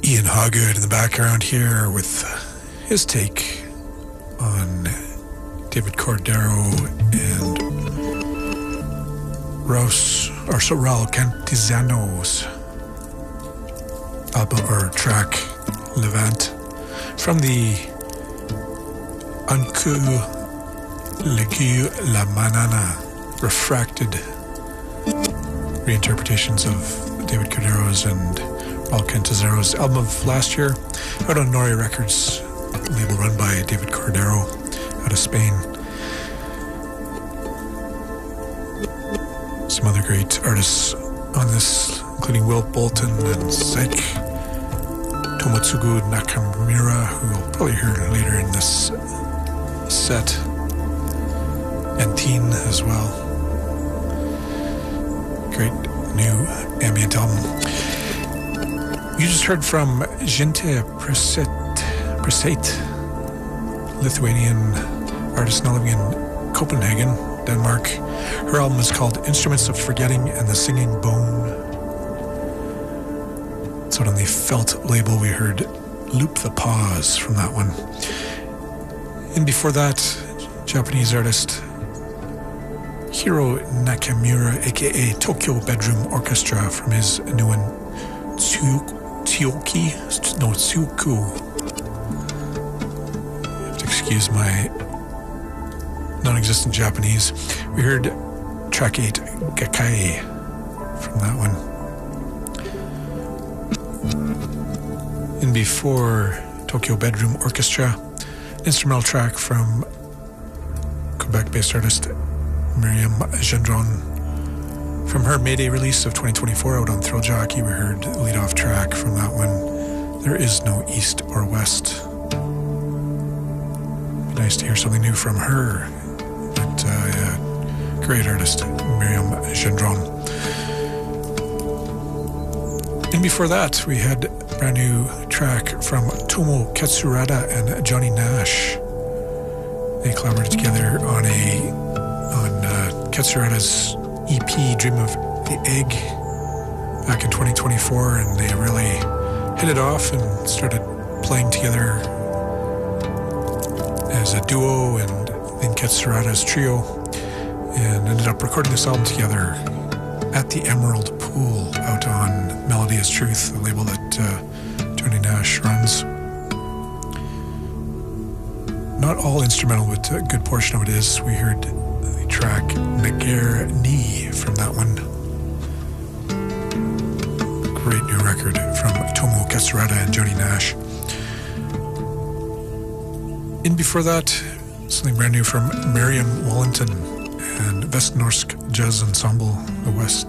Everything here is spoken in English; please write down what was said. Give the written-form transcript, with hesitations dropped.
Ian Hoggood in the background here with his take on David Cordero and Raul Cantizano's album or track Levant from the Un coup l'aigu la manana refracted reinterpretations of David Cordero's and Raul Cantizano's album of last year, out on Nori Records, label run by David Cordero out of Spain. Some other great artists on this, including Will Bolton and Zyke, Tomotsugu Nakamura, who we'll probably hear later in this set, and Teen as well. Great new ambient album. You just heard from Jinte Presate, Lithuanian artist now living in Copenhagen, Denmark. Her album is called Instruments of Forgetting and the Singing Bone. So on the Felt label we heard Loop the Pause from that one. And before that, Japanese artist Hiro Nakamura, aka Tokyo Bedroom Orchestra, from his new one Tsuku. You have to excuse my non-existent Japanese. We heard track 8, Gakai, from that one. And before Tokyo Bedroom Orchestra, instrumental track from Quebec-based artist Myriam Gendron. From her Mayday release of 2024 out on Thrill Jockey, we heard the lead-off track from that one, There Is No East or West. Be nice to hear something new from her. But, great artist, Myriam Gendron. And before that, we had a brand new track from Tomo Katsurada and Johnny Nash. They collaborated together on Katsurada's EP, Dream of the Egg, back in 2024, and they really hit it off and started playing together as a duo and then Katsurada's trio, and ended up recording this album together at the Emerald Pool out on Melody is Truth, the label that Johnny Nash runs. Not all instrumental, but a good portion of it is. We heard the track Nagar Ni from that one. Great new record from Tomo Katsurada and Johnny Nash. And before that, something brand new from Marion Wallington and Vestnorsk Jazz Ensemble, the West